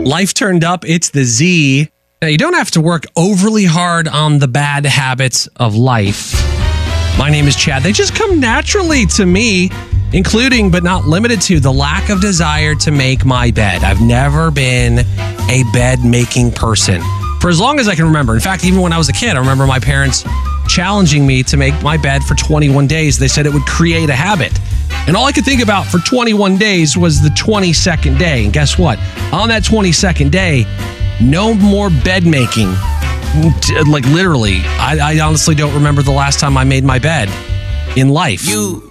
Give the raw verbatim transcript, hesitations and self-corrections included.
Life turned up. It's the Z. Now, you don't have to work overly hard on the bad habits of life. My name is Chad. They just come naturally to me, including but not limited to the lack of desire to make my bed. I've never been a bed making person for as long as I can remember. In fact, even when I was a kid, I remember my parents challenging me to make my bed for twenty-one days. They said it would create a habit. And all I could think about for twenty-one days was the twenty-second day. And guess what? On that twenty-second day, no more bed making. Like literally, I, I honestly don't remember the last time I made my bed in life. You